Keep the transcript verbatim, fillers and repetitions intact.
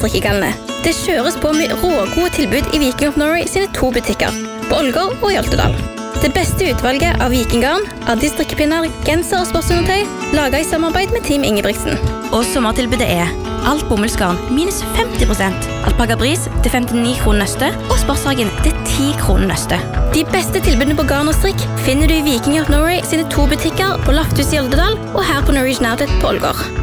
strikkegallene. Det kjøres på med rågode tilbud i Viking of Norway sine to butikker, på Ålgård og i Oltedal. Det beste utvalget av vikinggarn, Addi strikkepinner, genser og sportsundertøy, laget i samarbeid med Team Ingebrigtsen. Og sommertilbudet er alt bomullsgarn minus femti prosent, alpaga bris til femtini kroner nøste og sportshagen til ti kroner nøste. De beste tilbudene på garn og strikk finner du i Viking of Norway sine to butikker på Lafthus i Oltedal og her på Norwegian Outlet på Ålgård.